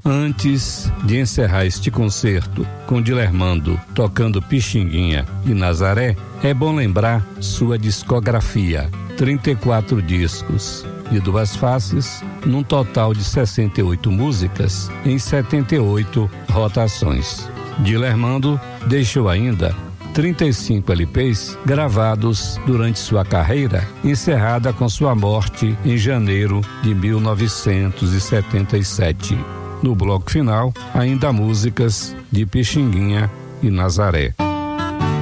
Antes de encerrar este concerto com Dilermando tocando Pixinguinha e Nazaré, é bom lembrar sua discografia: 34 discos de duas faces, num total de 68 músicas em 78 rotações. Dilermando deixou ainda 35 LPs gravados durante sua carreira, encerrada com sua morte em janeiro de 1977. No bloco final, ainda músicas de Pixinguinha e Nazaré.